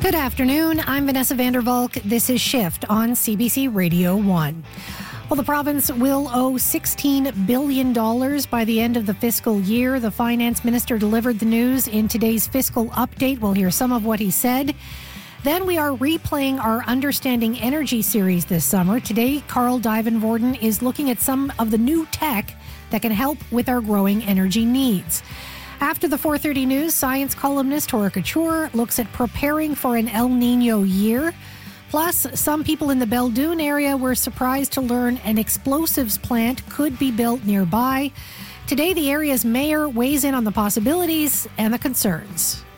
Good afternoon. I'm Vanessa Vandervalk. This is Shift on CBC Radio 1. Well, the province will owe $16 billion by the end of the fiscal year. The finance minister delivered the news in today's fiscal update. We'll hear some of what he said. Then we are replaying our Understanding Energy series this summer. Today, Carl Divenvoorden is looking at some of the new tech that can help with our growing energy needs. After the 4:30 news, science columnist Horik Chur looks at preparing for an El Nino year. Plus, some people in the Beldoon area were surprised to learn an explosives plant could be built nearby. Today, the area's mayor weighs in on the possibilities and the concerns.